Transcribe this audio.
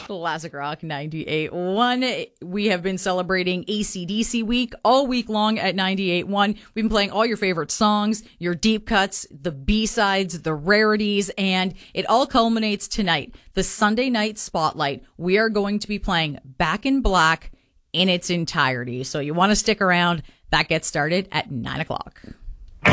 Classic Rock 98.1. We have been celebrating AC/DC week all week long at 98.1. We've been playing all your favorite songs, your deep cuts, the B-sides, the rarities, and it all culminates tonight. The Sunday night spotlight. We are going to be playing Back in Black in its entirety. So you want to stick around. That gets started at 9 o'clock.